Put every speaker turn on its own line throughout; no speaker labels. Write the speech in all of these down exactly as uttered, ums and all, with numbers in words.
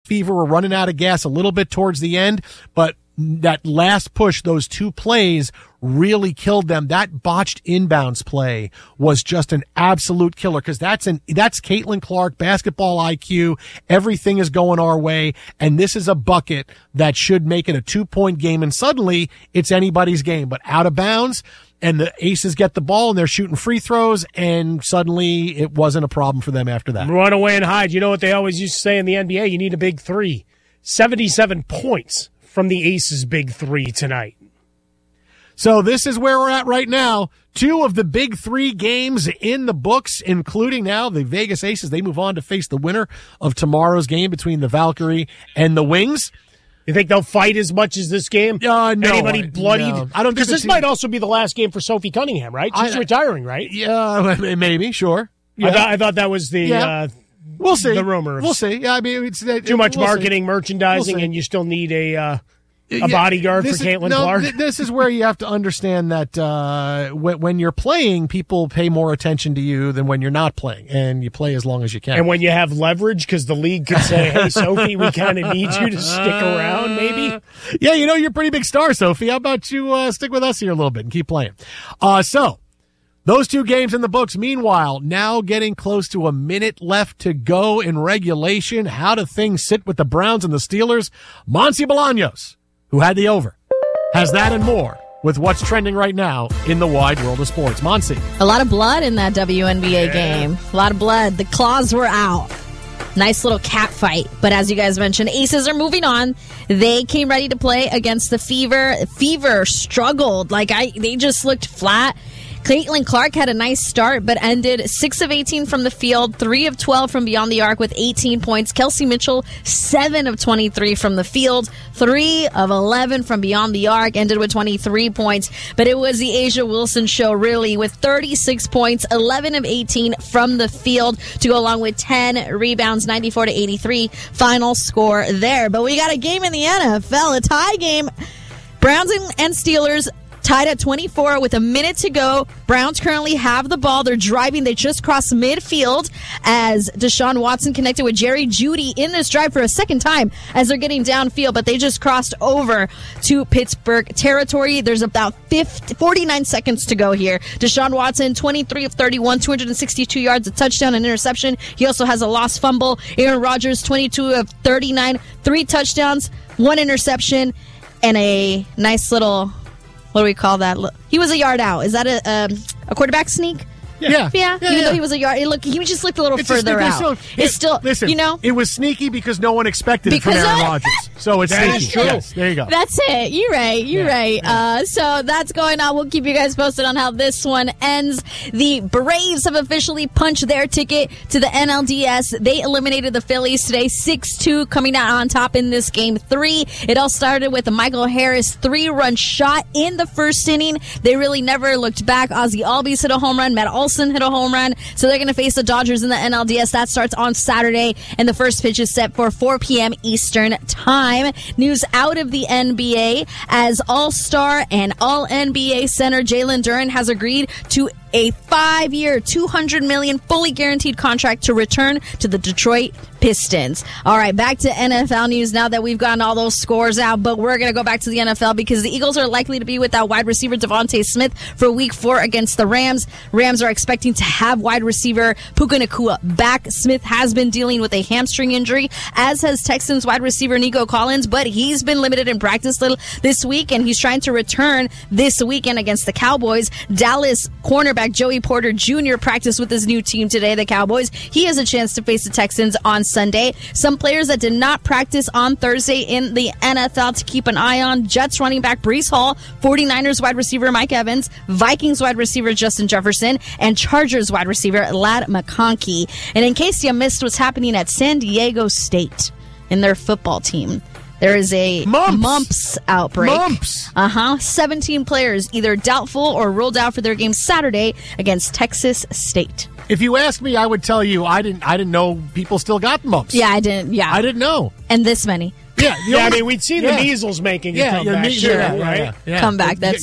Fever were running out of gas a little bit towards the end, but that last push, those two plays really killed them. That botched inbounds play was just an absolute killer because that's an that's Caitlin Clark basketball I Q. Everything is going our way, and this is a bucket that should make it a two-point game, and suddenly it's anybody's game. But out of bounds, and the Aces get the ball, and they're shooting free throws, and suddenly it wasn't a problem for them after that.
Run away and hide. You know what they always used to say in the N B A? You need a big three. seventy-seven points from the Aces' big three tonight.
So this is where we're at right now. Two of the big three games in the books, including now the Vegas Aces. They move on to face the winner of tomorrow's game between the Valkyrie and the Wings.
You think they'll fight as much as this game?
Uh, no.
Anybody bloodied?
No. I don't think
Because this
team...
might also be the last game for Sophie Cunningham, right? She's I, retiring, right?
Yeah, maybe, sure. Yeah.
I, th- I thought that was the...
Yeah.
Uh,
We'll see.
The rumors.
We'll see. Yeah, I mean, it's uh,
too much
we'll
marketing,
see.
merchandising,
we'll
and you still need a uh, a
yeah,
bodyguard for Caitlin
no,
Clark.
Th- this is where you have to understand that uh, w- when you're playing, people pay more attention to you than when you're not playing, and you play as long as you can.
And when you have leverage, because the league could say, "Hey, Sophie, we kind of need you to stick around, maybe."
Yeah, you know, you're a pretty big star, Sophie. How about you uh, stick with us here a little bit and keep playing? Uh, so. Those two games in the books. Meanwhile, now getting close to a minute left to go in regulation. How do things sit with the Browns and the Steelers? Monse Bolaños, who had the over, has that and more with what's trending right now in the wide world of sports. Monse.
A lot of blood in that W N B A
yeah.
game. A lot of blood. The claws were out. Nice little cat fight. But as you guys mentioned, Aces are moving on. They came ready to play against the Fever. Fever struggled. Like I, they just looked flat. Caitlin Clark had a nice start, but ended six of eighteen from the field, three of twelve from beyond the arc with eighteen points. Kelsey Mitchell, seven of twenty-three from the field, three of eleven from beyond the arc, ended with twenty-three points. But it was the A'ja Wilson show, really, with thirty-six points, eleven of eighteen from the field to go along with ten rebounds, ninety-four to eighty-three. Final score there. But we got a game in the N F L, a tie game. Browns and Steelers tied at twenty-four with a minute to go. Browns currently have the ball. They're driving. They just crossed midfield as Deshaun Watson connected with Jerry Jeudy in this drive for a second time as they're getting downfield, but they just crossed over to Pittsburgh territory. There's about fifty, forty-nine seconds to go here. Deshaun Watson, twenty-three of thirty-one, two hundred sixty-two yards, a touchdown, an interception. He also has a lost fumble. Aaron Rodgers, twenty-two of thirty-nine, three touchdowns, one interception, and a nice little... What do we call that? He was a yard out. Is that a um, a quarterback sneak?
Yeah.
Yeah.
yeah
Even
yeah.
though he was a yard, it looked, he just looked a little
it's
further
a
out.
Still,
it's still,
listen,
you know.
It was sneaky because no one expected
because
it from Aaron
of,
Rodgers. So it's
that
sneaky.
is true.
Yes, there you go.
That's it. You're right. You're
yeah,
right.
Yeah.
Uh, so that's going on. We'll keep you guys posted on how this one ends. The Braves have officially punched their ticket to the N L D S. They eliminated the Phillies today, six two, coming out on top in this game three. It all started with a Michael Harris three-run shot in the first inning. They really never looked back. Ozzie Albies hit a home run. Matt Olson hit a home run. So they're going to face the Dodgers in the N L D S. That starts on Saturday, and the first pitch is set for four p.m. Eastern Time. News out of the N B A as All-Star and All-N B A center Jalen Duren has agreed to a five-year, two hundred million dollars fully guaranteed contract to return to the Detroit Pistons. All right, back to N F L news now that we've gotten all those scores out, but we're going to go back to the N F L because the Eagles are likely to be without wide receiver Devontae Smith for week four against the Rams. Rams are expecting to have wide receiver Puka Nacua back. Smith has been dealing with a hamstring injury, as has Texans wide receiver Nico Collins, but he's been limited in practice this week, and he's trying to return this weekend against the Cowboys. Dallas cornerback Joey Porter Junior practiced with his new team today, the Cowboys. He has a chance to face the Texans on Sunday. Some players that did not practice on Thursday in the N F L to keep an eye on: Jets running back Breece Hall, 49ers wide receiver Mike Evans, Vikings wide receiver Justin Jefferson, and Chargers wide receiver Ladd McConkey. And in case you missed what's happening at San Diego State in their football team, there is a
mumps,
mumps outbreak.
Mumps.
Uh-huh. seventeen players either doubtful or ruled out for their game Saturday against Texas State.
If you ask me, I would tell you I didn't I didn't know people still got mumps.
Yeah, I didn't. Yeah.
I didn't know.
And this many.
Yeah,
yeah, I mean, we'd seen
yeah.
the measles making a
yeah,
comeback,
yeah,
sure,
yeah,
right?
Yeah, yeah.
Comeback, that's...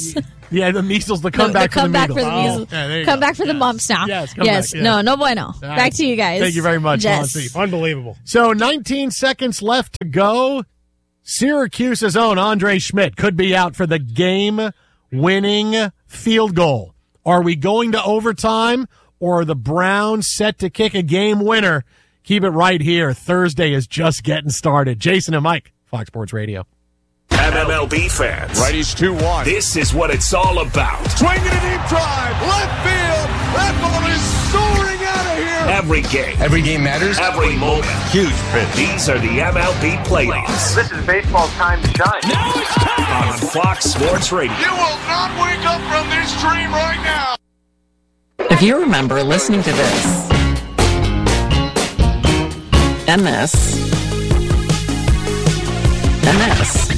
Yeah, the measles, the comeback
the, the
for the
comeback
measles.
for the
Oh,
measles.
yeah, there you
come
go.
back for
yes.
the mumps now.
Yes, come
yes.
back, yeah.
No, no bueno.
Right.
Back to you guys.
Thank you very much,
Yes.
Monty.
Unbelievable.
So nineteen seconds left to go. Syracuse's own Andre Schmidt could be out for the game-winning field goal. Are we going to overtime, or are the Browns set to kick a game winner? Keep it right here. Thursday is just getting started. Jason and Mike, Fox Sports Radio.
M L B fans.
Righties two one.
This is what it's all about.
Swinging a deep drive. Left field. That ball is soaring out of here.
Every game.
Every game matters.
Every moment.
Huge pitch.
These are the M L B playoffs.
This is baseball's time to shine.
Now it's time on Fox Sports Radio.
You will not wake up from this dream right now.
If you remember listening to this, and this, and this,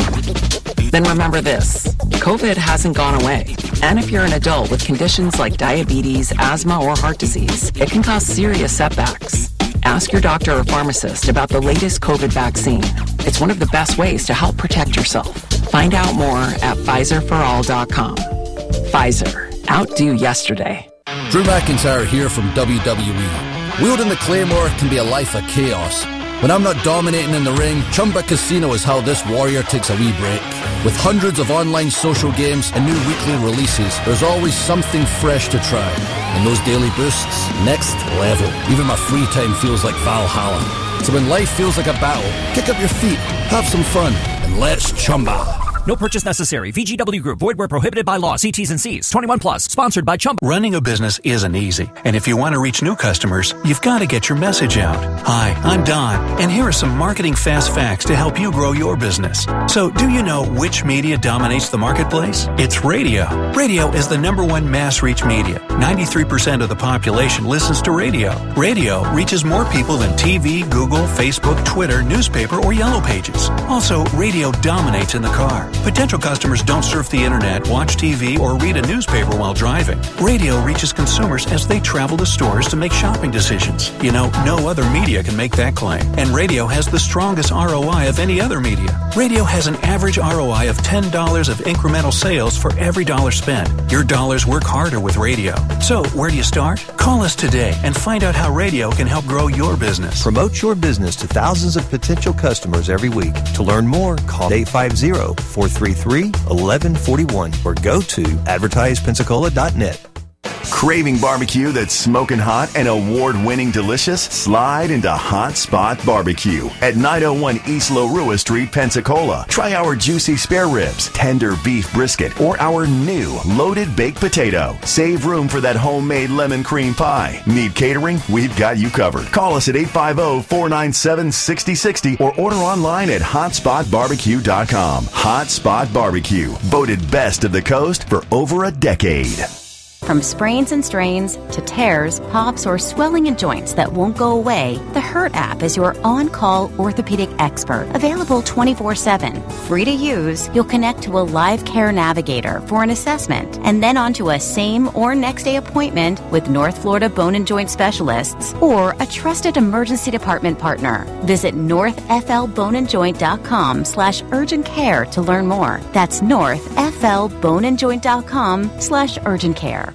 then remember this. COVID hasn't gone away. And if you're an adult with conditions like diabetes, asthma, or heart disease, it can cause serious setbacks. Ask your doctor or pharmacist about the latest COVID vaccine. It's one of the best ways to help protect yourself. Find out more at Pfizer for all dot com. Pfizer. Outdo yesterday.
Drew McIntyre here from W W E. Wielding the Claymore can be a life of chaos. When I'm not dominating in the ring, Chumba Casino is how this warrior takes a wee break. With hundreds of online social games and new weekly releases, there's always something fresh to try. And those daily boosts, next level. Even my free time feels like Valhalla. So when life feels like a battle, kick up your feet, have some fun, and let's Chumba.
No purchase necessary. V G W Group. Void where prohibited by law. See T's and C's. twenty-one plus. Sponsored by Chumba.
Running a business isn't easy. And if you want to reach new customers, you've got to get your message out. Hi, I'm Don. And here are some marketing fast facts to help you grow your business. So, do you know which media dominates the marketplace? It's radio. Radio is the number one mass reach media. ninety-three percent of the population listens to radio. Radio reaches more people than T V, Google, Facebook, Twitter, newspaper, or Yellow Pages. Also, radio dominates in the car. Potential customers don't surf the internet, watch T V, or read a newspaper while driving. Radio reaches consumers as they travel to stores to make shopping decisions. You know, no other media can make that claim. And radio has the strongest R O I of any other media. Radio has an average R O I of ten dollars of incremental sales for every dollar spent. Your dollars work harder with radio. So, where do you start? Call us today and find out how radio can help grow your business.
Promote your business to thousands of potential customers every week. To learn more, call eight five zero, four three three, one one four one or go to advertise pensacola dot net.
Craving barbecue that's smoking hot and award-winning delicious? Slide into Hot Spot Barbecue at nine oh one East Lorua Street, Pensacola. Try our juicy spare ribs, tender beef brisket, or our new loaded baked potato. Save room for that homemade lemon cream pie. Need catering? We've got you covered. Call us at eight five zero, four nine seven, six zero six zero or order online at hot spot barbecue dot com. Hot Spot Barbecue, voted best of the coast for over a decade.
From sprains and strains to tears, pops, or swelling in joints that won't go away, the Hurt app is your on-call orthopedic expert. Available twenty-four seven. Free to use, you'll connect to a live care navigator for an assessment and then onto a same or next day appointment with North Florida Bone and Joint Specialists or a trusted emergency department partner. Visit north f l bone and joint dot com slash urgent care to learn more. That's north f l bone and joint dot com slash urgent care.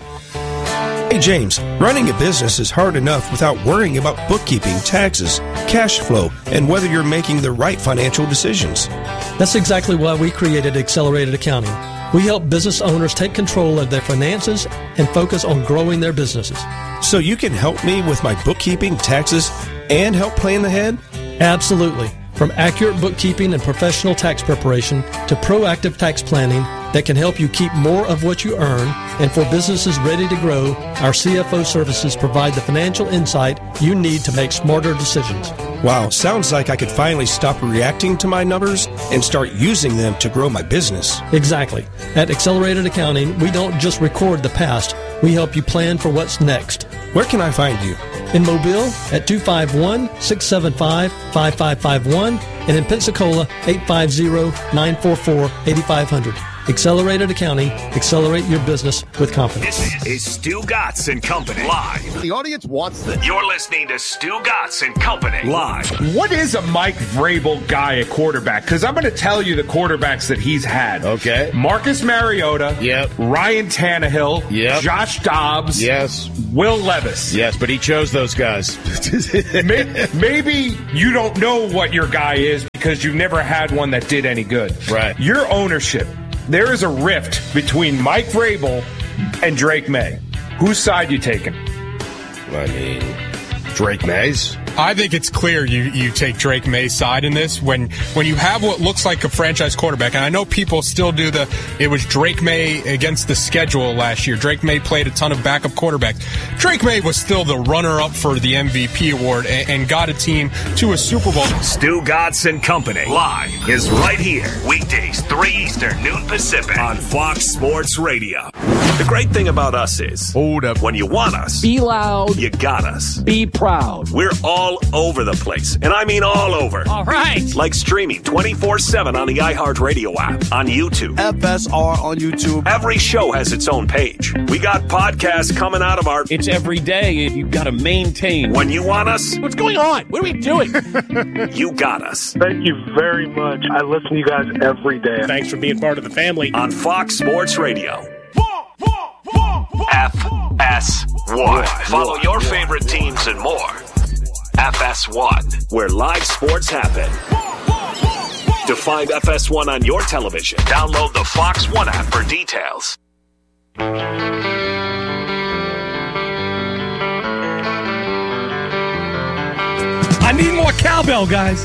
Hey James, running a business is hard enough without worrying about bookkeeping, taxes, cash flow, and whether you're making the right financial decisions.
That's exactly why we created Accelerated Accounting. We help business owners take control of their finances and focus on growing their businesses.
So you can help me with my bookkeeping, taxes, and help plan ahead?
Absolutely. From accurate bookkeeping and professional tax preparation to proactive tax planning that can help you keep more of what you earn, and for businesses ready to grow, our C F O services provide the financial insight you need to make smarter decisions.
Wow, sounds like I could finally stop reacting to my numbers and start using them to grow my business.
Exactly. At Accelerated Accounting, we don't just record the past, we help you plan for what's next.
Where can I find you?
In Mobile at two five one, six seven five, five five five one and in Pensacola eight five zero, nine four four, eight five zero zero. Accelerated Accounting. Accelerate your business with confidence.
This is Stu Gatz and Company live.
The audience wants this.
You're listening to Stu Gatz and Company live.
What is a Mike Vrabel guy at quarterback? Because I'm going to tell you the quarterbacks that he's had.
Okay.
Marcus Mariota.
Yep.
Ryan Tannehill.
Yep.
Josh Dobbs.
Yes.
Will Levis.
Yes, but he chose those guys.
Maybe you don't know what your guy is because you've never had one that did any good.
Right.
Your ownership. There is a rift between Mike Vrabel and Drake May. Whose side you taking?
I mean, Drake May's.
I think it's clear you, you take Drake May's side in this. When when you have what looks like a franchise quarterback, and I know people still do the, it was Drake May against the schedule last year. Drake May played a ton of backup quarterbacks. Drake May was still the runner-up for the M V P award and, and got a team to a Super Bowl.
Stu Gatz and Company live is right here. Weekdays, three Eastern, noon Pacific on Fox Sports Radio. The great thing about us is, hold up, when you want us,
Be loud.
you got us.
Be proud.
We're all over the place, and I mean all over.
All right.
Like streaming twenty-four seven on the iHeartRadio app, on YouTube.
F S R on YouTube.
Every show has its own page. We got podcasts coming out of our...
It's every day, and you've got to maintain.
When you want us,
What's going on? What are we doing?
you got us.
Thank you very much. I listen to you guys every day.
Thanks for being part of the family.
On Fox Sports Radio. F S one. Follow your favorite teams and more. F S one, where live sports happen. To find F S one on your television, download the Fox One app for details.
I need more cowbell, guys.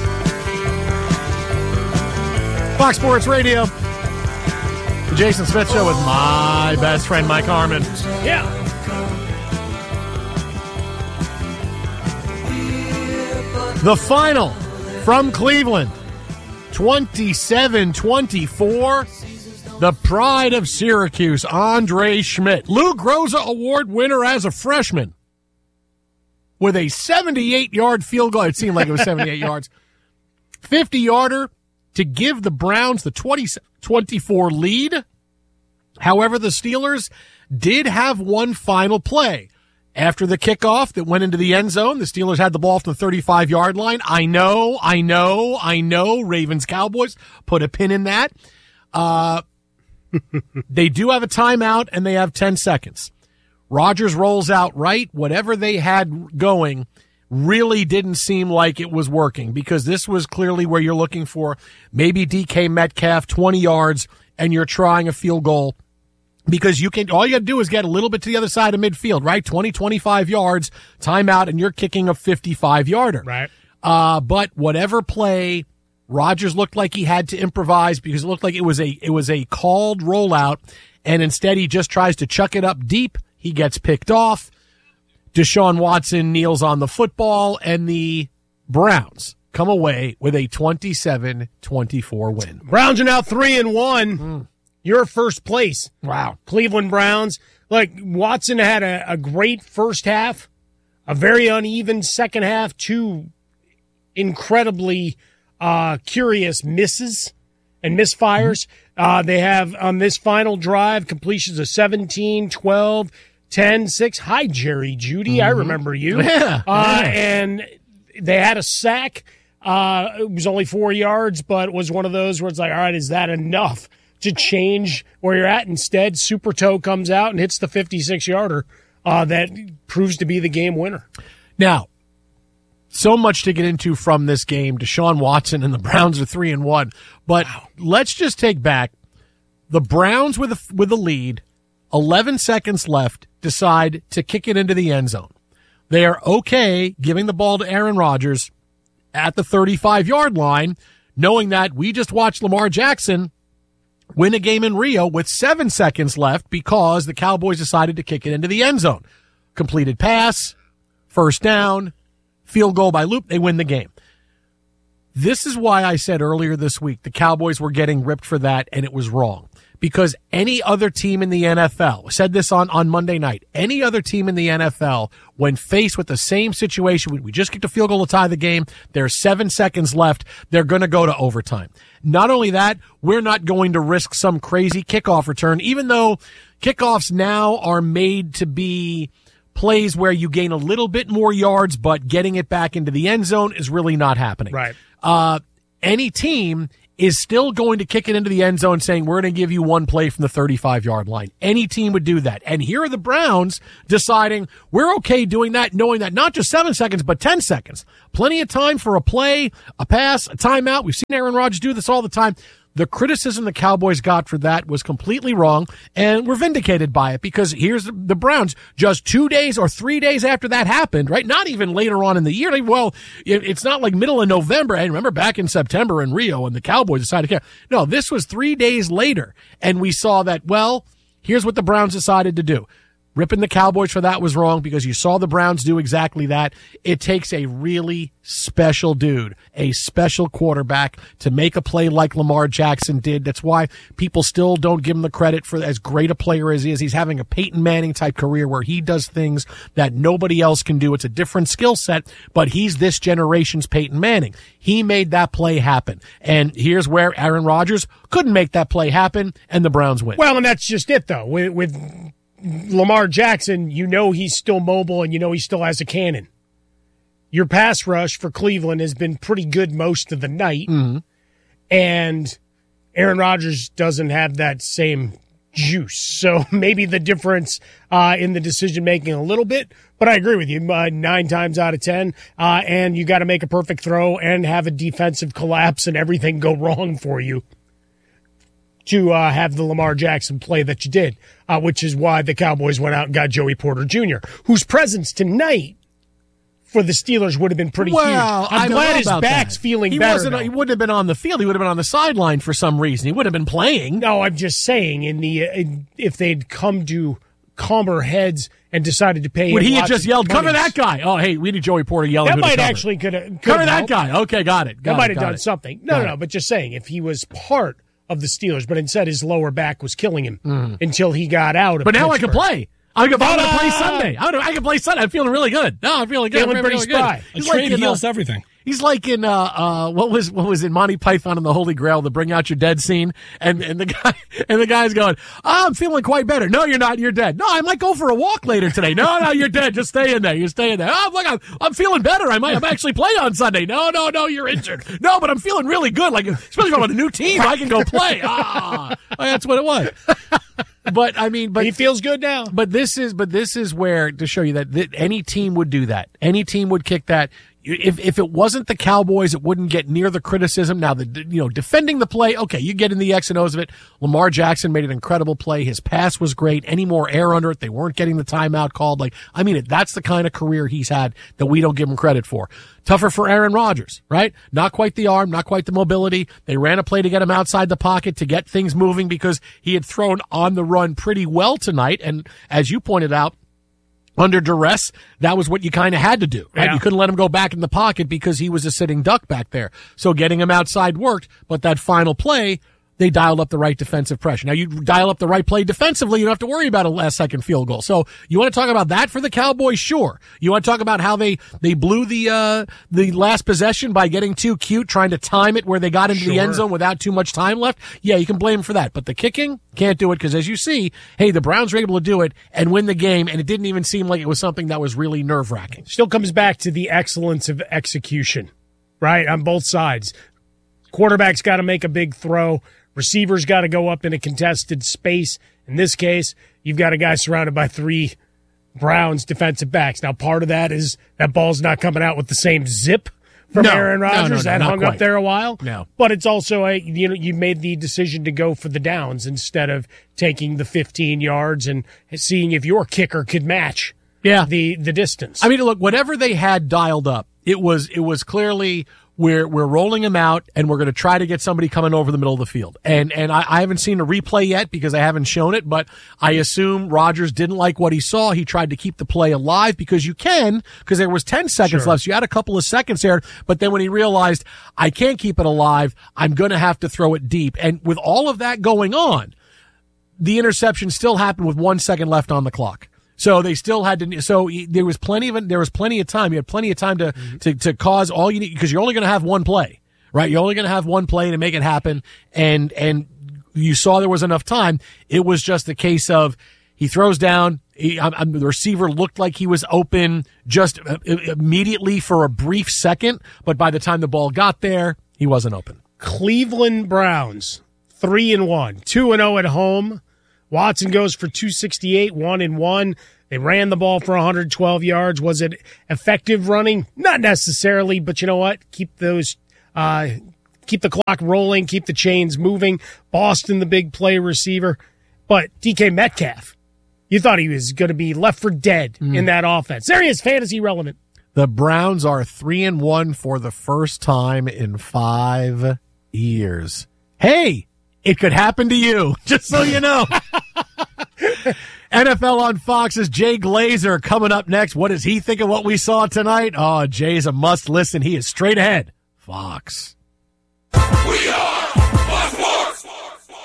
Fox Sports Radio. The Jason Smith Show with my best friend, Mike Harmon.
Yeah.
The final from Cleveland, twenty-seven twenty-four. The pride of Syracuse, Andre Schmidt. Lou Groza Award winner as a freshman with a seventy-eight-yard field goal. It seemed like it was seventy-eight yards. fifty-yarder to give the Browns the twenty twenty-four lead. However, the Steelers did have one final play. After the kickoff that went into the end zone, the Steelers had the ball from the thirty-five-yard line. I know, I know, I know, Ravens Cowboys, put a pin in that. Uh, they do have a timeout, and they have ten seconds. Rodgers rolls out right. Whatever they had going really didn't seem like it was working because this was clearly where you're looking for maybe D K Metcalf, twenty yards, and you're trying a field goal. Because you can, all you got to do is get a little bit to the other side of midfield, right? twenty, twenty-five yards, timeout, and you're kicking a fifty-five-yarder.
Right.
Uh, but whatever play, Rodgers looked like he had to improvise because it looked like it was a, it was a called rollout, and instead he just tries to chuck it up deep. He gets picked off. Deshaun Watson kneels on the football, and the Browns come away with a twenty-seven twenty-four win.
Browns are now three and one. Mm. You're first place.
Wow.
Cleveland Browns. Like, Watson had a, a great first half, a very uneven second half, two incredibly uh, curious misses and misfires. Mm-hmm. Uh, they have, on this final drive, completions of seventeen, twelve, ten, six. Hi, Jerry Jeudy. Mm-hmm. I remember you.
Yeah.
Uh,
yeah.
And they had a sack. Uh, it was only four yards, but it was one of those where it's like, all right, is that enough to change where you're at? Instead, Super Toe comes out and hits the fifty-six-yarder uh, that proves to be the game winner.
Now, so much to get into from this game. Deshaun Watson and the Browns are three and one. But wow. Let's just take back the Browns with a, with a lead, eleven seconds left, decide to kick it into the end zone. They are okay giving the ball to Aaron Rodgers at the thirty-five-yard line, knowing that we just watched Lamar Jackson win a game in Rio with seven seconds left because the Cowboys decided to kick it into the end zone. Completed pass, first down, field goal by Loop, they win the game. This is why I said earlier this week the Cowboys were getting ripped for that, and it was wrong. Because any other team in the N F L, I said this on, on Monday night, any other team in the N F L, when faced with the same situation, we just kicked a field goal to tie the game, there's seven seconds left, they're going to go to overtime. Not only that, we're not going to risk some crazy kickoff return, even though kickoffs now are made to be plays where you gain a little bit more yards, but getting it back into the end zone is really not happening.
Right.
Uh, any team is still going to kick it into the end zone saying, we're going to give you one play from the thirty-five-yard line. Any team would do that. And here are the Browns deciding we're okay doing that, knowing that not just seven seconds, but ten seconds. Plenty of time for a play, a pass, a timeout. We've seen Aaron Rodgers do this all the time. The criticism the Cowboys got for that was completely wrong, and we're vindicated by it because here's the Browns just two days or three days after that happened, right? Not even later on in the year. Well, it's not like middle of November. And remember back in September in Rio and the Cowboys decided to care. No, this was three days later, and we saw that, well, here's what the Browns decided to do. Ripping the Cowboys for that was wrong because you saw the Browns do exactly that. It takes a really special dude, a special quarterback to make a play like Lamar Jackson did. That's why people still don't give him the credit for as great a player as he is. He's having a Peyton Manning type career where he does things that nobody else can do. It's a different skill set, but he's this generation's Peyton Manning. He made that play happen. And here's where Aaron Rodgers couldn't make that play happen, and the Browns win.
Well, and that's just it, though. With, with Lamar Jackson, you know he's still mobile and you know he still has a cannon. Your pass rush for Cleveland has been pretty good most of the night,
mm-hmm.
and Aaron Rodgers doesn't have that same juice. So maybe the difference uh, in the decision-making a little bit, but I agree with you. Uh, nine times out of ten, uh, and you got to make a perfect throw and have a defensive collapse and everything go wrong for you to uh, have the Lamar Jackson play that you did, uh, which is why the Cowboys went out and got Joey Porter Junior, whose presence tonight for the Steelers would have been pretty
well,
huge. I'm
I
glad his back's
that.
feeling
he
better.
Wasn't, he wouldn't have been on the field. He would have been on the sideline for some reason. He would have been playing.
No, I'm just saying, in the in, if they'd come to calmer heads and decided to pay
Would
him
he have
lots
just
of
yelled, cover
monies.
that guy? Oh, hey, we need Joey Porter yelling.
That
who to
might
cover.
actually could have
cover that guy. Okay, got it. Got
that
it,
might have
got
done
it.
something. No,
Got
no,
it.
no, but just saying, if he was part of the Steelers, but instead his lower back was killing him
Mhm.
until he got out of
But now I
Pittsburgh.
can play. I can, I can play
Ta-da!
Sunday. I, I can play Sunday. I'm feeling really good. No, I'm feeling good.
Feeling
I'm
pretty
feeling
spry.
good.
A
He's
trade
in,
heals
uh,
everything.
He's like in uh uh what was what was it Monty Python and the Holy Grail, the Bring Out Your Dead scene, and and the guy and the guy's going, oh, I'm feeling quite better. No, you're not. You're dead. No, I might go for a walk later today. No, no, you're dead. Just stay in there. You're staying there. Oh, look, I'm, I'm feeling better. I might I'm actually play on Sunday. No, no, no, you're injured. No, but I'm feeling really good. Like especially if I'm on a new team, I can go play. Ah, that's what it was. But I mean, but
he feels good now.
But this is, but this is where to show you that th- any team would do that. Any team would kick that. If if it wasn't the Cowboys, it wouldn't get near the criticism. Now, the you know defending the play, okay, you get in the X and O's of it. Lamar Jackson made an incredible play. His pass was great. Any more air under it, they weren't getting the timeout called. Like, I mean, that's the kind of career he's had that we don't give him credit for. Tougher for Aaron Rodgers, right? Not quite the arm, not quite the mobility. They ran a play to get him outside the pocket to get things moving because he had thrown on the run pretty well tonight. And as you pointed out, under duress, that was what you kind of had to do, right?
Yeah.
You couldn't let him go back in the pocket because he was a sitting duck back there. So getting him outside worked, but that final play, they dialed up the right defensive pressure. Now, you dial up the right play defensively, you don't have to worry about a last-second field goal. So you want to talk about that for the Cowboys? Sure. You want to talk about how they, they blew the uh, the last possession by getting too cute, trying to time it where they got into the
Sure.
end zone without too much time left? Yeah, you can blame them for that. But the kicking, can't do it because, as you see, hey, the Browns were able to do it and win the game, and it didn't even seem like it was something that was really nerve-wracking.
Still comes back to the excellence of execution, right, on both sides. Quarterback's got to make a big throw. Receiver's got to go up in a contested space. In this case, you've got a guy surrounded by three Browns defensive backs. Now, part of that is that ball's not coming out with the same zip from
No,
Aaron
no, no,
Rodgers.
no,
that
not
hung
quite.
up there a while.
No.
But it's also a you know you made the decision to go for the downs instead of taking the fifteen yards and seeing if your kicker could match
Yeah.
the the distance.
I mean, look, whatever they had dialed up, it was it was clearly we're we're rolling him out, and we're going to try to get somebody coming over the middle of the field. And and I, I haven't seen a replay yet because I haven't shown it, but I assume Rodgers didn't like what he saw. He tried to keep the play alive because you can, because there was ten seconds
Sure.
left. So you had a couple of seconds there, but then when he realized, I can't keep it alive, I'm going to have to throw it deep. And with all of that going on, the interception still happened with one second left on the clock. So they still had to. So there was plenty of there was plenty of time. You had plenty of time to mm-hmm. to, to cause all you need, because you're only going to have one play, right? You're only going to have one play to make it happen. And and you saw there was enough time. It was just a case of he throws down. He, I, I, the receiver looked like he was open just immediately for a brief second, but by the time the ball got there, he wasn't open.
Cleveland Browns three and one, two and zero at home. Watson goes for two sixty-eight, one and one. They ran the ball for one hundred twelve yards. Was it effective running? Not necessarily, but you know what? Keep those, uh, keep the clock rolling, keep the chains moving. Boston, the big play receiver. But D K Metcalf, you thought he was going to be left for dead mm. in that offense. There he is, fantasy relevant.
The Browns are three and one for the first time in five years. Hey, it could happen to you, just so you know. N F L on Fox's Jay Glazer coming up next. What does he think of what we saw tonight? Oh, Jay's a must listen. He is straight ahead. Fox.
We are Fox Sports.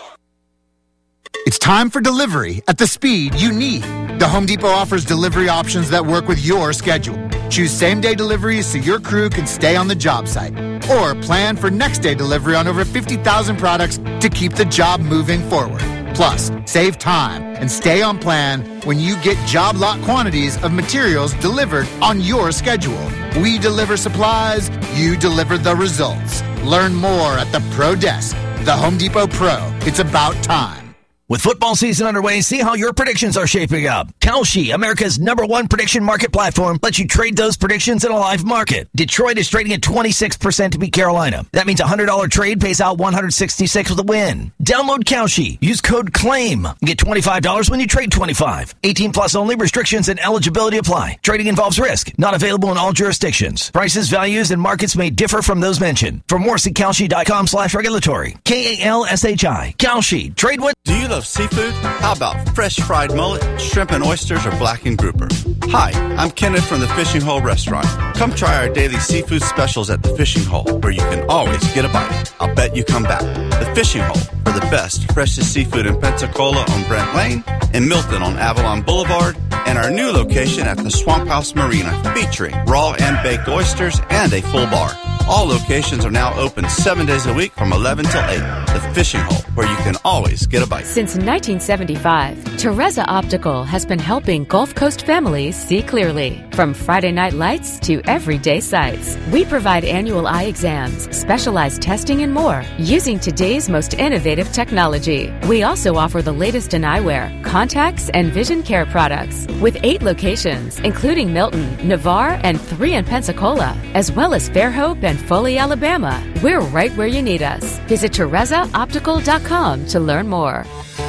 It's time for delivery at the speed you need. The Home Depot offers delivery options that work with your schedule. Choose same-day deliveries so your crew can stay on the job site. Or plan for next-day delivery on over fifty thousand products to keep the job moving forward. Plus, save time and stay on plan when you get job lot quantities of materials delivered on your schedule. We deliver supplies, you deliver the results. Learn more at the Pro Desk. The Home Depot Pro. It's about time.
With football season underway, see how your predictions are shaping up. Kalshi, America's number one prediction market platform, lets you trade those predictions in a live market. Detroit is trading at twenty-six percent to beat Carolina. That means a one hundred dollars trade pays out one hundred sixty-six with a win. Download Kalshi. Use code CLAIM. Get twenty-five dollars when you trade twenty-five. eighteen plus only. Restrictions and eligibility apply. Trading involves risk. Not available in all jurisdictions. Prices, values, and markets may differ from those mentioned. For more, see Kalshi.com slash regulatory. K A L S H I. Kalshi. Trade with...
Do you love seafood? How about fresh fried mullet, shrimp and oysters, or blackened grouper? Hi, I'm Kenneth from the Fishing Hole Restaurant. Come try our daily seafood specials at the Fishing Hole, where you can always get a bite. I'll bet you come back. The Fishing Hole, for the best, freshest seafood in Pensacola on Brent Lane, in Milton on Avalon Boulevard, and our new location at the Swamp House Marina, featuring raw and baked oysters and a full bar. All locations are now open seven days a week from eleven till eight. The Fishing Hole, where you can always get a bite.
Since nineteen seventy-five, Teresa Optical has been helping Gulf Coast families see clearly. From Friday night lights to everyday sights, we provide annual eye exams, specialized testing, and more using today's most innovative technology. We also offer the latest in eyewear, contacts, and vision care products. With eight locations, including Milton, Navarre, and three in Pensacola, as well as Fairhope and Foley, Alabama, we're right where you need us. Visit Teresa Optical dot com to learn more.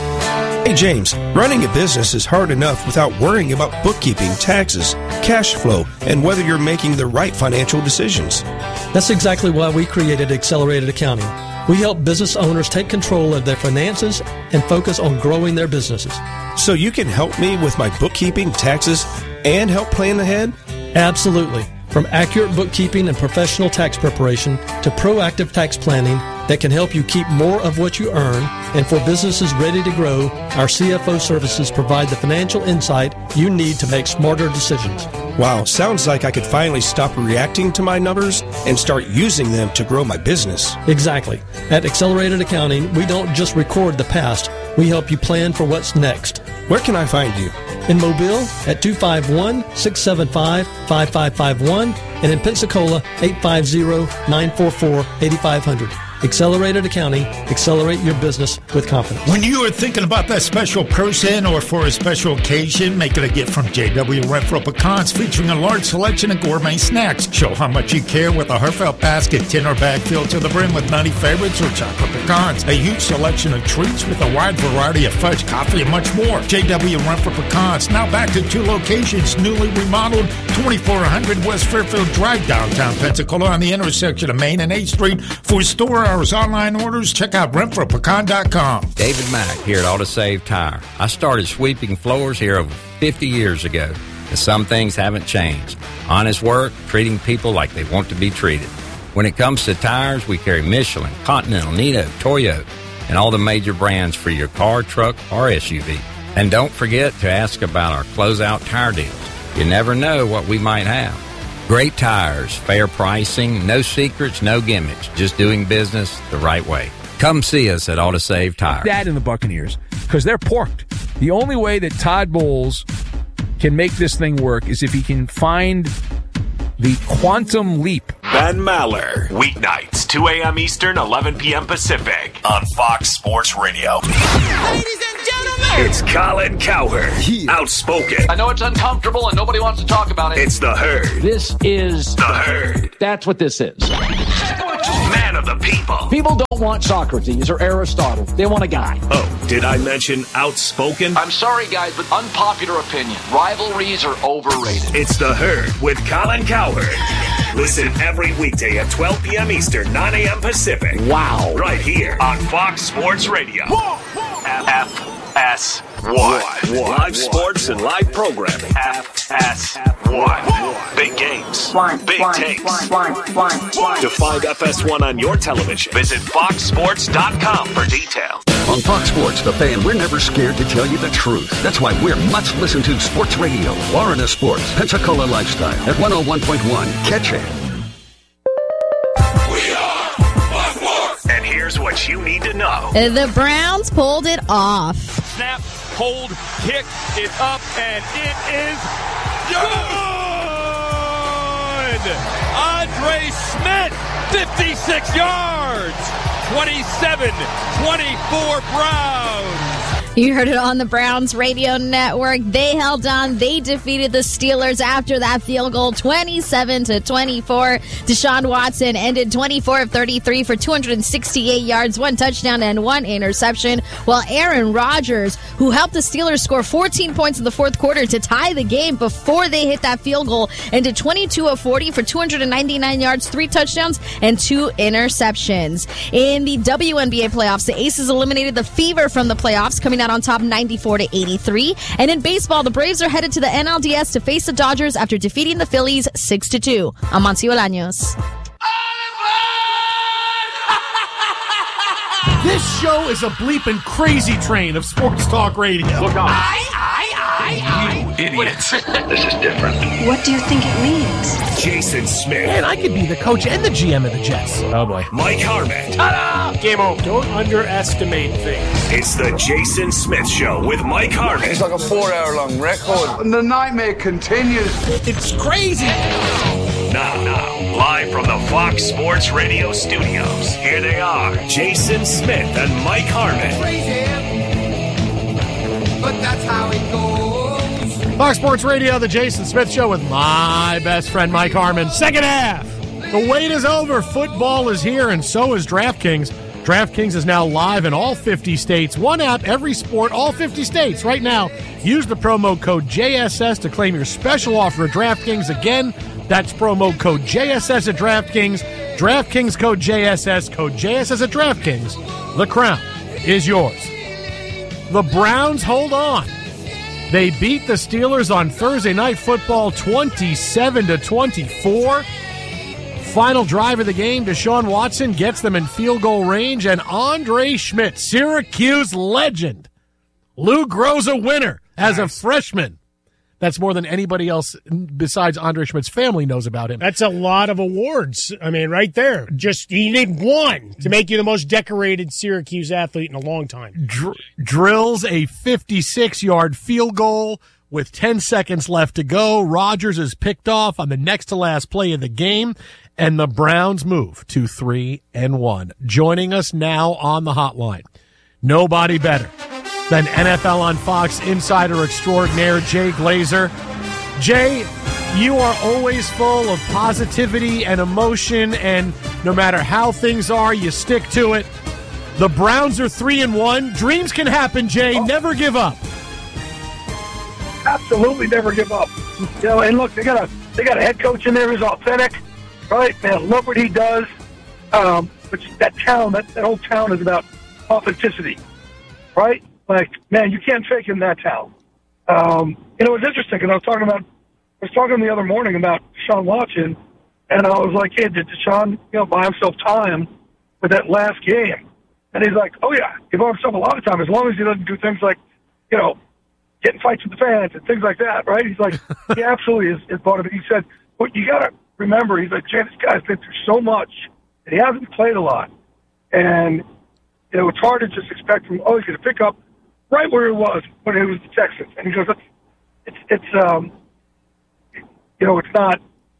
Hey James, running a business is hard enough without worrying about bookkeeping, taxes, cash flow, and whether you're making the right financial decisions.
That's exactly why we created Accelerated Accounting. We help business owners take control of their finances and focus on growing their businesses.
So you can help me with my bookkeeping, taxes, and help plan ahead?
Absolutely. From accurate bookkeeping and professional tax preparation to proactive tax planning that can help you keep more of what you earn, and for businesses ready to grow, our C F O services provide the financial insight you need to make smarter decisions.
Wow, sounds like I could finally stop reacting to my numbers and start using them to grow my business.
Exactly. At Accelerated Accounting, we don't just record the past, we help you plan for what's next.
Where can I find you?
In Mobile at two five one, six seven five, five five five one and in Pensacola eight five zero, nine four four, eight five zero zero. Accelerated Accounting. Accelerate your business with confidence.
When you are thinking about that special person or for a special occasion, make it a gift from J W Renfro Pecans, featuring a large selection of gourmet snacks. Show how much you care with a heartfelt basket, tin or bag filled to the brim with nutty favorites or chocolate pecans. A huge selection of treats with a wide variety of fudge, coffee, and much more. J W Renfro Pecans, now back to two locations, newly remodeled, twenty-four hundred West Fairfield Drive, downtown Pensacola on the intersection of Main and eighth Street. For store hours, online orders, check out rent for pecan dot com.
David Mack here at AutoSave Tire. I started sweeping floors here over fifty years ago, and some things haven't changed. Honest work, treating people like they want to be treated. When it comes to tires, we carry Michelin, Continental, Nitto, Toyo, and all the major brands for your car, truck, or S U V. And don't forget to ask about our closeout tire deals. You never know what we might have. Great tires, fair pricing, no secrets, no gimmicks, just doing business the right way. Come see us at AutoSave Tire.
That in the Buccaneers, because they're porked. The only way that Todd Bowles can make this thing work is if he can find the quantum leap.
Ben Maller, weeknights, two a.m. Eastern, eleven p.m. Pacific, on Fox Sports Radio.
Ladies and gentlemen,
It's Colin Cowherd, outspoken.
I know it's uncomfortable and nobody wants to talk about it.
It's the Herd.
This is
the Herd.
That's what this is.
Man of the people.
People don't want Socrates or Aristotle. They want a guy.
Oh, did I mention outspoken?
I'm sorry, guys, but unpopular opinion. Rivalries are overrated.
It's the Herd with Colin Cowherd. Listen every weekday at twelve p.m. Eastern, nine a.m. Pacific.
Wow.
Right here on Fox Sports Radio. F S one. Live sports and live programming. F S one. Big games. Big takes. To find F S one on your television, visit fox sports dot com for details.
On Fox Sports, The Fan, we're never scared to tell you the truth. That's why we're much listened to sports radio. Florida Sports, Pensacola Lifestyle at one oh one point one. Catch it.
We are Fox Sports. And here's what you need to know.
The Browns pulled it off.
Snap, hold, kick it up, and it is good! Andre Smith, fifty-six yards, twenty-seven twenty-four Browns.
You heard it on the Browns radio network. They held on. They defeated the Steelers after that field goal, twenty-seven to twenty-four. Deshaun Watson ended twenty-four of thirty-three for two hundred sixty-eight yards, one touchdown, and one interception, while Aaron Rodgers, who helped the Steelers score fourteen points in the fourth quarter to tie the game before they hit that field goal, ended twenty-two of forty for two hundred ninety-nine yards, three touchdowns, and two interceptions. In the W N B A playoffs, the Aces eliminated the Fever from the playoffs, coming out on top ninety-four to eighty-three. And in baseball, the Braves are headed to the N L D S to face the Dodgers after defeating the Phillies six to two. I'm Mancio Bolaños.
This show is a bleeping crazy train of sports talk radio.
Look on. I, I, I,
You idiot. This is different.
What do you think it means?
Jason Smith.
Man, I could be the coach and the G M of the Jets.
Oh, boy.
Mike Harmon.
Ta-da! Game over. Don't underestimate things.
It's the Jason Smith Show with Mike Harmon.
It's like a four-hour-long record.
And the nightmare continues.
It's crazy.
Now, now, live from the Fox Sports Radio studios, here they are, Jason Smith and Mike Harmon.
Crazy, but that's how it goes.
Fox Sports Radio, the Jason Smith Show with my best friend Mike Harmon. Second half. The wait is over. Football is here, and so is DraftKings. DraftKings is now live in all fifty states. One app, every sport, all fifty states. Right now, use the promo code J S S to claim your special offer at DraftKings. Again, that's promo code J S S at DraftKings. DraftKings code J S S, code J S S at DraftKings. The crown is yours. The Browns hold on. They beat the Steelers on Thursday Night Football twenty-seven to twenty-four. Final drive of the game, Deshaun Watson gets them in field goal range, and Andre Schmidt, Syracuse legend, Lou Groza a winner as a freshman. That's more than anybody else besides Andre Schmidt's family knows about him.
That's a lot of awards. I mean, right there. Just, you need one to make you the most decorated Syracuse athlete in a long time.
Dr- drills a fifty-six-yard field goal with ten seconds left to go. Rodgers is picked off on the next-to-last play of the game, and the Browns move to three and one. Joining us now on the hotline, nobody better than N F L on Fox insider extraordinaire Jay Glazer. Jay, you are always full of positivity and emotion, and no matter how things are, you stick to it. The Browns are three and one. Dreams can happen, Jay.
Oh.
Never give up.
Absolutely never give up. You know, and look, they got a They got a head coach in there who's authentic, right? Man, love what he does. Um, but that town, that, that whole town is about authenticity, right? Like, man, you can't fake in that town. Um, you know, it was interesting because I was talking about, I was talking the other morning about Deshaun Watson, and I was like, hey, did Deshaun, you know, buy himself time with that last game? And he's like, oh, yeah, he bought himself a lot of time as long as he doesn't do things like, you know, getting fights with the fans and things like that, right? He's like, he absolutely is, is part of it. He said, but you got to remember, he's like, Jay, this guy's been through so much, and he hasn't played a lot. And, you know, it's hard to just expect him, oh, he's going to pick up right where he was when he was the Texans. And he goes, it's, it's um, you know, it's not,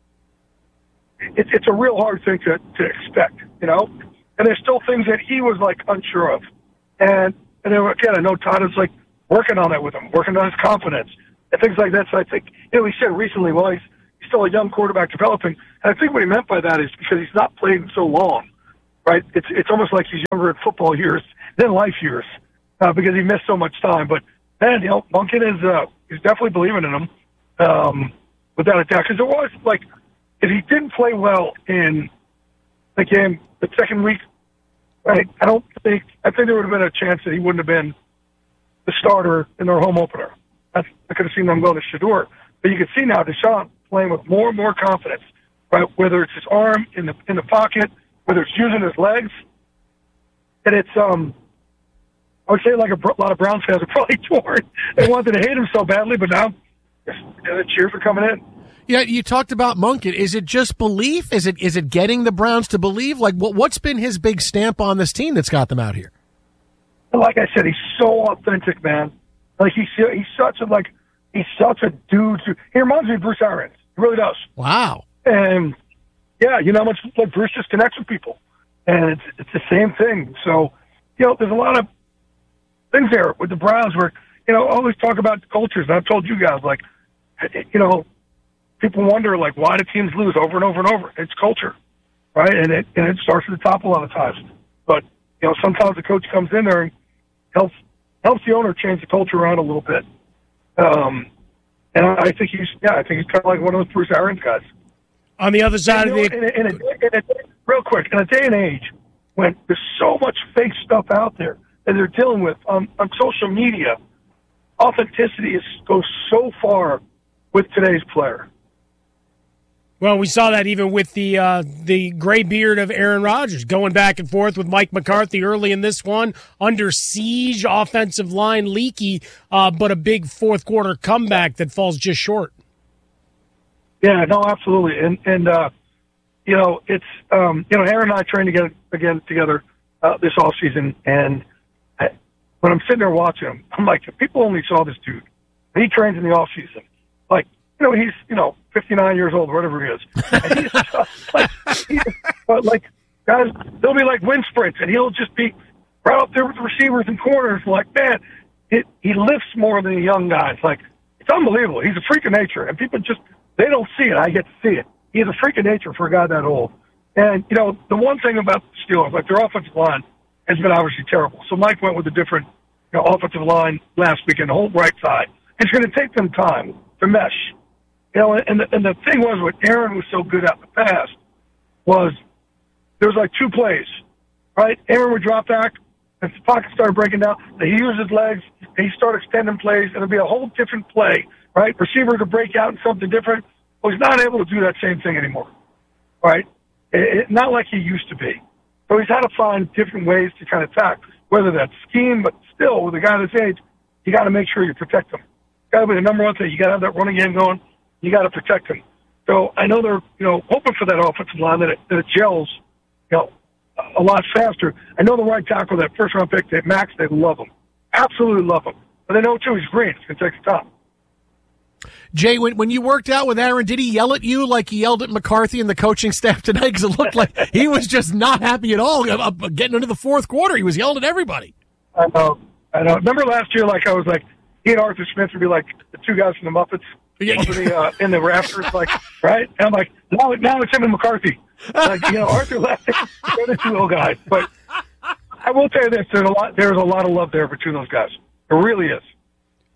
it's it's a real hard thing to, to expect, you know? And there's still things that he was, like, unsure of. And, and then, again, I know Todd is, like, working on it with him, working on his confidence, and things like that. So I think, you know, he said recently, well, he's, he's still a young quarterback developing. And I think what he meant by that is because he's not played so long, right? It's it's almost like he's younger in football years than life years uh, because he missed so much time. But, man, you know, Monken is uh, he's definitely believing in him um, without a doubt. Because it was, like, if he didn't play well in the game the second week, right, I don't think, I think there would have been a chance that he wouldn't have been the starter in their home opener. That's, I could have seen them go to Shedeur. But you can see now Deshaun playing with more and more confidence, right? Whether it's his arm in the in the pocket, whether it's using his legs. And it's, um, I would say like a, a lot of Browns fans are probably torn. They wanted to hate him so badly, but now the cheers are coming in.
Yeah, you talked about Monken. Is it just belief? Is it is it getting the Browns to believe? Like, what, what's been his big stamp on this team that's got them out here?
Like I said, he's so authentic, man. Like he's he's such a like he's such a dude. To, he reminds me of Bruce Arians. He really does.
Wow.
And yeah, you know how much like Bruce just connects with people, and it's it's the same thing. So you know, there's a lot of things there with the Browns where you know I always talk about cultures. And I've told you guys like you know people wonder like why do teams lose over and over and over? It's culture, right? And it and it starts at the top a lot of times. But you know sometimes the coach comes in there and helps helps the owner change the culture around a little bit. Um, and I think he's, yeah, I think he's kind of like one of those Bruce Arians guys.
On the other side
and,
of
the...
the...
In a, in, a, in a, real quick, in a day and age when there's so much fake stuff out there that they're dealing with on, on social media, authenticity is, goes so far with today's player.
Well, we saw that even with the uh, the gray beard of Aaron Rodgers going back and forth with Mike McCarthy early in this one, under siege, offensive line leaky, uh, but a big fourth quarter comeback that falls just short.
Yeah, no, absolutely, and and uh, you know it's um, you know Aaron and I trained together again together uh, this off season, and I, when I'm sitting there watching him, I'm like, if people only saw this dude, he trains in the off season, like. You know, he's, you know, fifty-nine years old, whatever he is. And he's just like, he's, but like, guys, they'll be like wind sprints, and he'll just be right up there with the receivers and corners. Like, man, it, he lifts more than the young guys. Like, it's unbelievable. He's a freak of nature, and people just, they don't see it. I get to see it. He's a freak of nature for a guy that old. And, you know, the one thing about the Steelers, like, their offensive line has been obviously terrible. So Mike went with a different, you know, offensive line last weekend, the whole right side. It's going to take them time to mesh. You know, and the, and the thing was, what Aaron was so good at in the past was there was like two plays, right? Aaron would drop back, and the pocket started breaking down. He used his legs, and he started extending plays, and it'd be a whole different play, right? Receiver to break out in something different. Well, he's not able to do that same thing anymore, right? It, it, not like he used to be. So he's had to find different ways to kind of attack, whether that's scheme, but still, with a guy this age, you got to make sure you protect him. Got to be the number one thing. You got to have that running game going. You got to protect him. So I know they're, you know, hoping for that offensive line that it, that it gels, you know, a lot faster. I know the right tackle, that first round pick, that Max, they love him, absolutely love him. But they know too he's green. It's gonna take the top.
Jay, when when you worked out with Aaron, did he yell at you like he yelled at McCarthy and the coaching staff tonight? Because it looked like he was just not happy at all. Getting into the fourth quarter, he was yelling at everybody.
I know. I know. Remember last year, like I was like, he and Arthur Smith would be like the two guys from the Muppets.
Yeah.
Up in the, uh, in the rafters, like, right? And I'm like, now, now it's him and McCarthy. Like, you know, Arthur left. They're the two old guys. But I will tell you this: there's a lot. There's a lot of love there between those guys. There really is.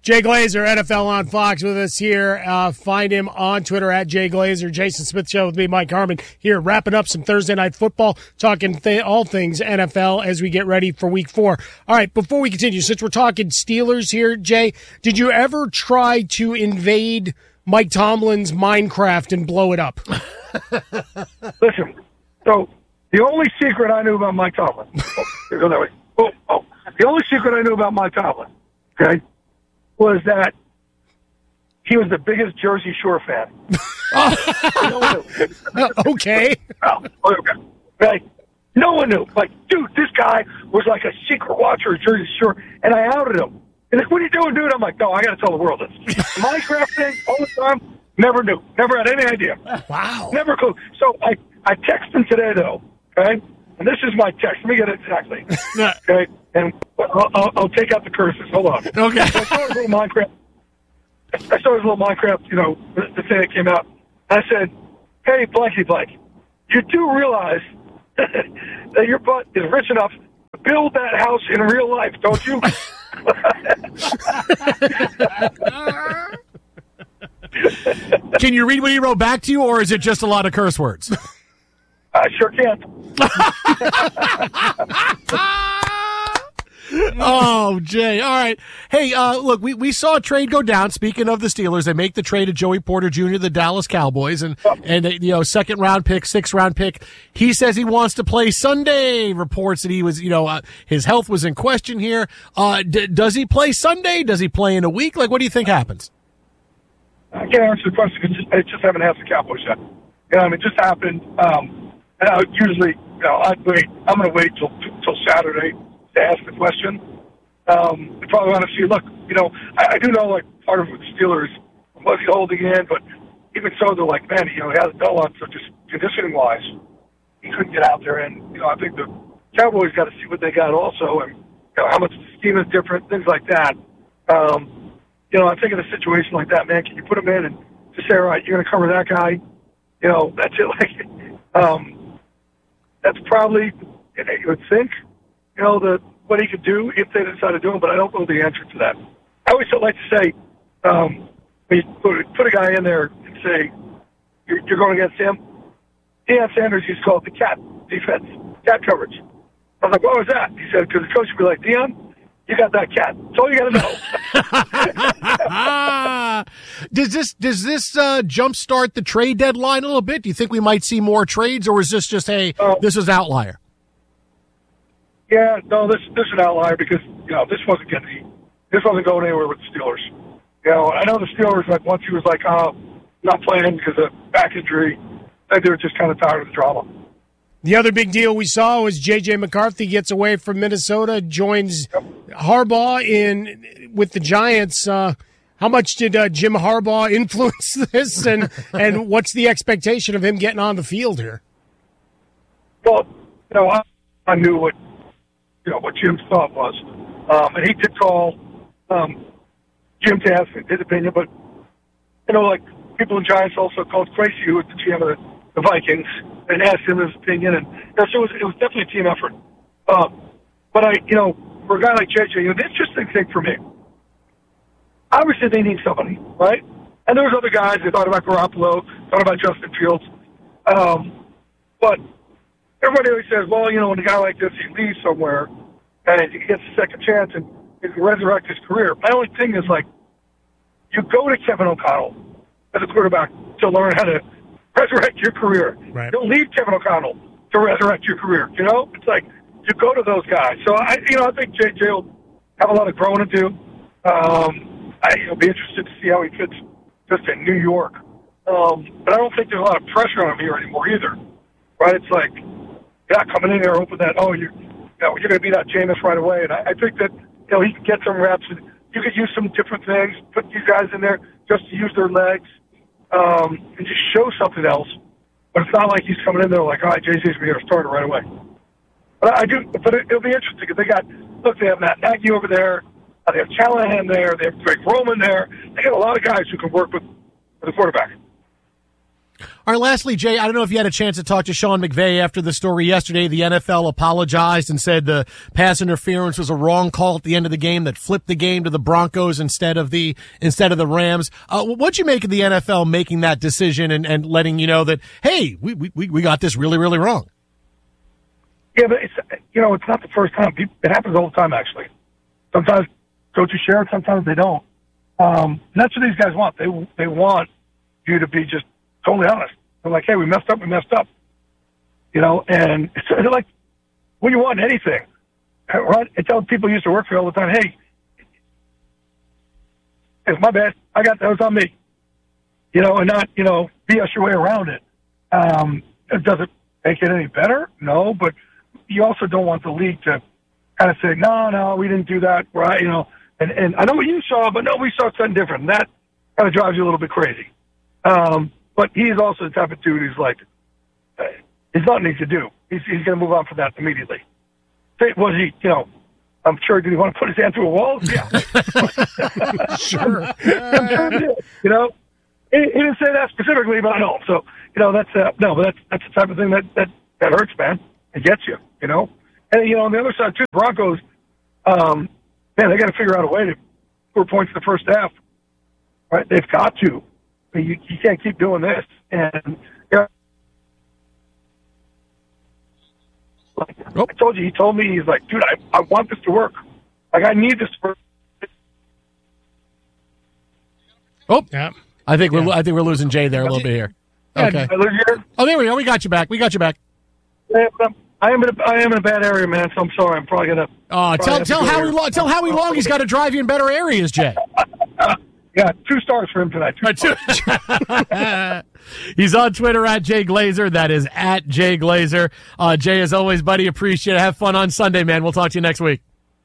Jay Glazer, N F L on Fox, with us here. Uh, find him on Twitter at Jay Glazer. Jason Smith Show with me, Mike Harmon, here wrapping up some Thursday Night Football, talking th- all things N F L as we get ready for Week Four. All right, before we continue, since we're talking Steelers here, Jay, did you ever try to invade Mike Tomlin's Minecraft and blow it up?
Listen, so the only secret I knew about Mike Tomlin, oh, here, go that way. Oh, oh, the only secret I knew about Mike Tomlin, okay, was that he was the biggest Jersey Shore fan.
Okay.
Oh, okay. Right. No one knew. Like, dude, this guy was like a secret watcher of Jersey Shore, and I outed him. And like, what are you doing, dude? I'm like, no, I got to tell the world this. The Minecraft thing, all the time, never knew. Never had any idea.
Wow.
Never a clue. So I, I texted him today, though, okay? And this is my text. Let me get it exactly. Okay? And I'll, I'll, I'll take out the curses. Hold on.
Okay.
So I saw his little Minecraft. I saw his little Minecraft, you know, the, the thing that came out. I said, hey, blanky blank, you do realize that your butt is rich enough to build that house in real life, don't you?
Can you read what he wrote back to you, or is it just a lot of curse words?
I sure can.
Oh, Jay. All right. Hey, uh, look, we, we saw a trade go down. Speaking of the Steelers, they make the trade of Joey Porter Junior, the Dallas Cowboys, and, and uh, you know, second round pick, sixth round pick. He says he wants to play Sunday. Reports that he was, you know, uh, his health was in question here. Uh, d- does he play Sunday? Does he play in a week? Like, what do you think happens?
I can't answer the question because I just haven't asked the Cowboys yet. You know, I mean, it just happened. Um, and I would usually, you know, I'd wait. I'm going to wait till till Saturday to ask the question. Um, I probably want to see, look, you know, I, I do know, like, part of the Steelers was he holding in, but even so, they're like, man, you know, he hasn't done a lot, so just conditioning-wise, he couldn't get out there. And, you know, I think the Cowboys got to see what they got also, and, you know, how much the scheme is different, things like that. Um, you know, I think in a situation like that, man, can you put him in and just say, all right, you're going to cover that guy? You know, that's it. Like, um, that's probably, you know, you would think, you know, the what he could do if they decide to do it, but I don't know the answer to that. I always like to say, um, when you put, put a guy in there and say, you're, you're going against him, Deion Sanders used to call it the cat defense, cat coverage. I was like, what was that? He said, because the coach would be like, Deion, you got that cat. That's all you got to know.
does this does this uh, jumpstart the trade deadline a little bit? Do you think we might see more trades, or is this just, hey, uh, this is outlier?
Yeah, no, this this is an outlier because, you know, this wasn't getting this wasn't going anywhere with the Steelers. You know, I know the Steelers, like, once he was like, oh, not playing because of back injury, I think they were just kind of tired of the drama.
The other big deal we saw was J J McCarthy gets away from Minnesota, joins yep. Harbaugh in with the Giants. Uh, how much did uh, Jim Harbaugh influence this, and and what's the expectation of him getting on the field here?
Well, you know, I, I knew what you know what Jim's thought was, um, and he did call um, Jim to ask his opinion. But you know, like people in Giants also called Tracy, who was the G M of the, the Vikings, and asked him his opinion, and you know, so it was, it was definitely a team effort. Uh, but I, you know, for a guy like J J, you know, the interesting thing for me, obviously they need somebody, right? And there was other guys. They thought about Garoppolo, thought about Justin Fields, um, but everybody always says, well, you know, when a guy like this, he leaves somewhere and he gets a second chance and he can resurrect his career. My only thing is, like, you go to Kevin O'Connell as a quarterback to learn how to resurrect your career.
Right.
Don't leave Kevin O'Connell to resurrect your career. You know, it's like you go to those guys. So I, you know, I think J J will have a lot of growing to do. Um, I, I'll be interested to see how he fits just in New York. Um, but I don't think there's a lot of pressure on him here anymore either. Right? It's like you're not coming in there hoping that oh you, you know, you're going to be that Jameis right away. And I, I think that you know he can get some reps. And you could use some different things. Put these guys in there just to use their legs. Um, and just show something else. But it's not like he's coming in there like, all right, J J's going to be a starter right away. But I do. But it, it'll be interesting because they got, look, they have Matt Nagy over there. Uh, they have Callahan there. They have Greg Roman there. They got a lot of guys who can work with, with the quarterback.
All right, lastly, Jay, I don't know if you had a chance to talk to Sean McVay after the story yesterday. The N F L apologized and said the pass interference was a wrong call at the end of the game that flipped the game to the Broncos instead of the instead of the Rams. Uh, what'd you make of the N F L making that decision and, and letting you know that, hey, we, we we got this really, really wrong?
Yeah, but it's, you know, it's not the first time. It happens all the time, actually. Sometimes coaches share it, sometimes they don't. Um, and that's what these guys want. They they want you to be just totally honest. They're like, hey, we messed up, we messed up. You know, and it's like, when you want anything, right? I tell people who used to work for me all the time, hey, it's my bad. I got that. It was on me. You know, and not, you know, B S your way around it. Um, does it make it any better? No, but you also don't want the league to kind of say, no, no, we didn't do that, right? You know, and, and I know what you saw, but no, we saw something different. And that kind of drives you a little bit crazy. Um, but he's also the type of dude who's like, uh, there's nothing he could do. He's, he's going to move on from that immediately. Say, was he, you know, I'm sure, did he want to put his hand through a wall? Yeah.
Sure.
I'm sure he did. You know, he, he didn't say that specifically, but I know. So, you know, that's, uh, no, but that's, that's the type of thing that, that, that hurts, man. It gets you, you know. And, you know, on the other side, too, the Broncos, um, man, they got to figure out a way to score points in the first half. Right? They've got to. I mean, you, you can't keep doing this. And, you know, like, oh. I told you, he told me, he's like, dude, I, I want this to work. Like, I need this to work.
Oh,
yeah.
I think we're I think we're losing Jay there a little bit here. Okay.
I lose you?
Oh, there we go. We got you back. We got you back.
Yeah, but I'm, I am in a, I am in a bad area, man. So I'm sorry. I'm probably gonna.
Oh, tell tell Howie Long. Tell Howie Long he's got to drive you in better areas, Jay.
Yeah, two stars for him tonight. Two
stars. He's on Twitter at Jay Glazer. That is at Jay Glazer. Uh, Jay, as always, buddy, appreciate it. Have fun on Sunday, man. We'll talk to you next week.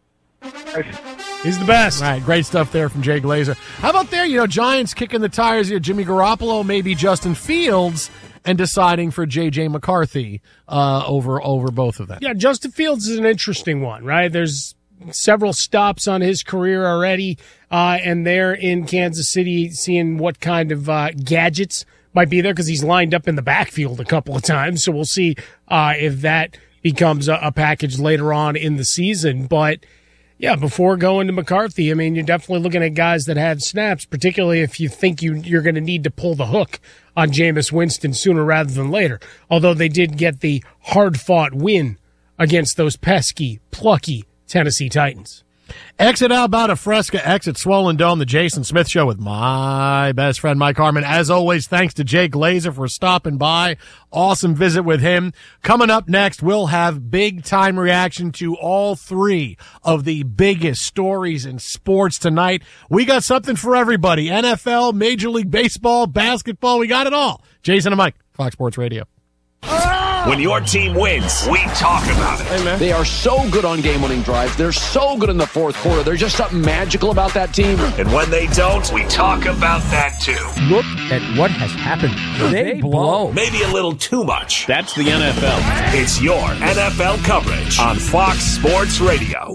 He's the best.
All right, great stuff there from Jay Glazer. How about there, you know, Giants kicking the tires here, Jimmy Garoppolo, maybe Justin Fields, and deciding for J J McCarthy uh, over over both of them.
Yeah, Justin Fields is an interesting one, right? There's several stops on his career already, uh, and they're in Kansas City seeing what kind of uh, gadgets might be there because he's lined up in the backfield a couple of times. So we'll see uh, if that becomes a, a package later on in the season. But yeah, before going to McCarthy, I mean, you're definitely looking at guys that have snaps, particularly if you think you, you're going to need to pull the hook on Jameis Winston sooner rather than later. Although they did get the hard-fought win against those pesky, plucky Tennessee Titans.
Exit out about a Fresca, exit Swollen Dome, the Jason Smith Show with my best friend Mike Harmon. As always, thanks to Jay Glazer for stopping by. Awesome visit with him. Coming up next, we'll have big time reaction to all three of the biggest stories in sports tonight. We got something for everybody. N F L, Major League Baseball, basketball, we got it all. Jason and Mike, Fox Sports Radio.
When your team wins, we talk about it.
Hey, man. They are so good on game-winning drives. They're so good in the fourth quarter. There's just something magical about that team.
And when they don't, we talk about that too.
Look at what has happened. They, they blow.
Maybe a little too much. That's the N F L. It's your N F L coverage on Fox Sports Radio.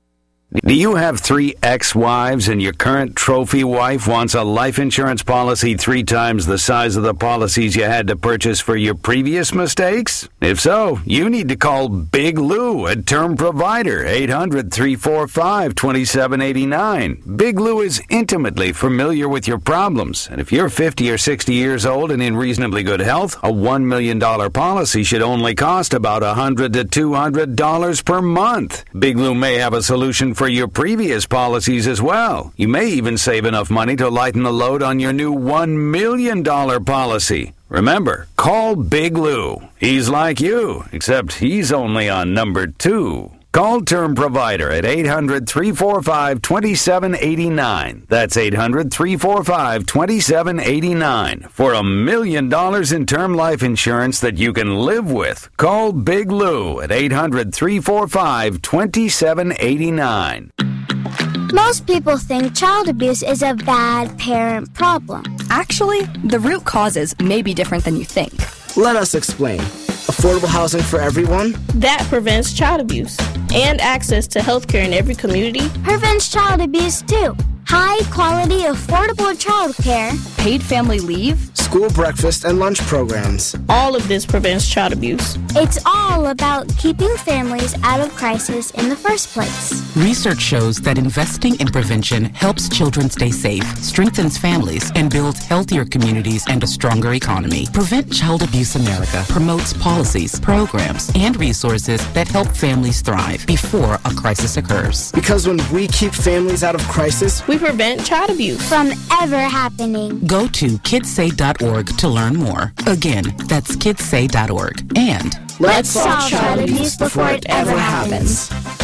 Do you have three ex-wives and your current trophy wife wants a life insurance policy three times the size of the policies you had to purchase for your previous mistakes? If so, you need to call Big Lou at Term Provider, eight hundred, three four five, two seven eight nine. Big Lou is intimately familiar with your problems, and if you're fifty or sixty years old and in reasonably good health, a one million dollars policy should only cost about one hundred to two hundred dollars per month. Big Lou may have a solution for your previous policies as well. You may even save enough money to lighten the load on your new one million dollars policy. Remember, call Big Lou. He's like you, except he's only on number two. Call Term Provider at eight hundred, three four five, two seven eight nine. That's eight hundred, three four five, two seven eight nine. For a million dollars in term life insurance that you can live with. Call Big Lou at eight hundred, three four five, two seven eight nine.
Most people think child abuse is a bad parent problem.
Actually, the root causes may be different than you think.
Let us explain. Affordable housing for everyone?
That prevents child abuse. And access to health care in every community?
Prevents child abuse too. high-quality, affordable childcare,
paid family leave,
school breakfast and lunch programs.
All of this prevents child abuse.
It's all about keeping families out of crisis in the first place.
Research shows that investing in prevention helps children stay safe, strengthens families, and builds healthier communities and a stronger economy. Prevent Child Abuse America promotes policies, programs, and resources that help families thrive before a crisis occurs.
Because when we keep families out of crisis,
we prevent child abuse
from ever happening.
Go to kids say dot org to learn more. Again, that's kids say dot org. And
let's solve child abuse before it ever happens.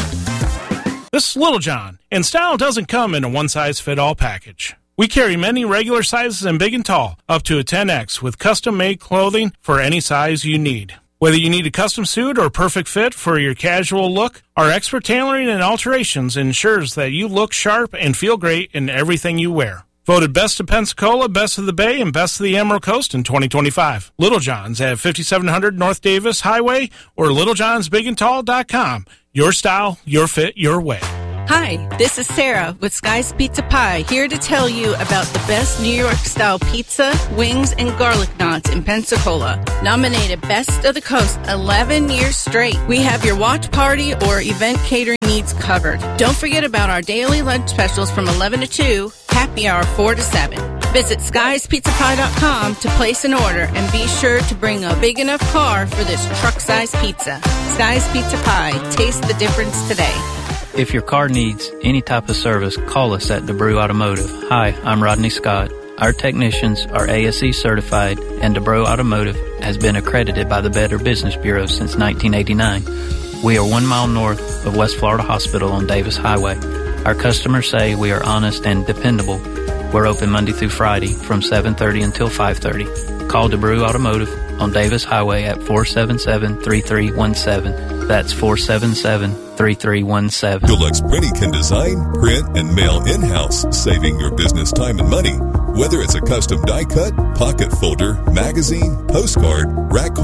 This is Little John, and style doesn't come in a one-size-fit-all package. We carry many regular sizes and big and tall, up to a ten X, with custom-made clothing for any size you need. Whether you need a custom suit or perfect fit for your casual look, our expert tailoring and alterations ensures that you look sharp and feel great in everything you wear. Voted Best of Pensacola, Best of the Bay, and Best of the Emerald Coast in twenty twenty-five. Little John's at fifty-seven hundred North Davis Highway or little johns big and tall dot com. Your style, your fit, your way.
Hi, this is Sarah with Sky's Pizza Pie, here to tell you about the best New York-style pizza, wings, and garlic knots in Pensacola. Nominated Best of the Coast eleven years straight. We have your watch party or event catering needs covered. Don't forget about our daily lunch specials from eleven to two, happy hour four to seven. Visit skies pizza pie dot com to place an order and be sure to bring a big enough car for this truck-sized pizza. Sky's Pizza Pie. Taste the difference today.
If your car needs any type of service, call us at DeBrew Automotive. Hi, I'm Rodney Scott. Our technicians are A S E certified, and DeBrew Automotive has been accredited by the Better Business Bureau since nineteen eighty-nine. We are one mile north of West Florida Hospital on Davis Highway. Our customers say we are honest and dependable. We're open Monday through Friday from seven thirty until five thirty. Call DeBrew Automotive on Davis Highway at four seven seven, three three one seven. That's four seven seven, three three one seven.
Deluxe Printing can design, print, and mail in-house, saving your business time and money. Whether it's a custom die cut, pocket folder, magazine, postcard, rack card,